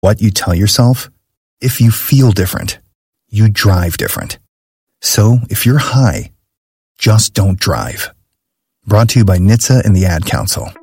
what you tell yourself, if you feel different, you drive different. So if you're high, just don't drive. Brought to you by NHTSA and the Ad Council.